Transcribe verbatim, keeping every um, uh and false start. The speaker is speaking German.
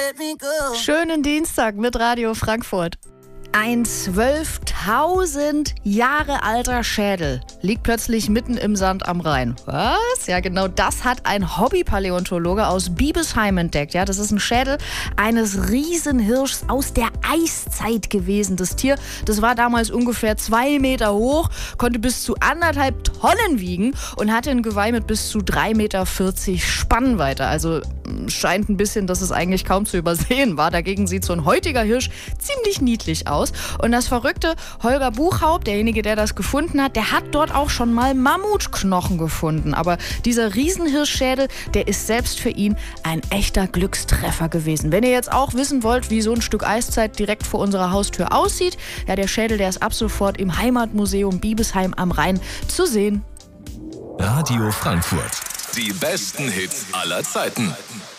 let me go. Schönen Dienstag mit Radio Frankfurt. Ein zwölftausend Jahre alter Schädel liegt plötzlich mitten im Sand am Rhein. Was? Ja, genau das hat ein Hobbypaläontologe aus Biebesheim entdeckt. Ja, das ist ein Schädel eines Riesenhirschs aus der Eiszeit gewesen. Das Tier, das war damals ungefähr zwei Meter hoch, konnte bis zu anderthalb Tonnen wiegen und hatte ein Geweih mit bis zu drei Meter vierzig Spannweite. Also scheint ein bisschen, dass es eigentlich kaum zu übersehen war. Dagegen sieht so ein heutiger Hirsch ziemlich niedlich aus. Und das Verrückte, Holger Buchhaupt, derjenige, der das gefunden hat, der hat dort auch schon mal Mammutknochen gefunden. Aber dieser Riesenhirschschädel, der ist selbst für ihn ein echter Glückstreffer gewesen. Wenn ihr jetzt auch wissen wollt, wie so ein Stück Eiszeit direkt vor unserer Haustür aussieht, ja, der Schädel, der ist ab sofort im Heimatmuseum Biebesheim am Rhein zu sehen. Radio Frankfurt. Die besten Hits aller Zeiten.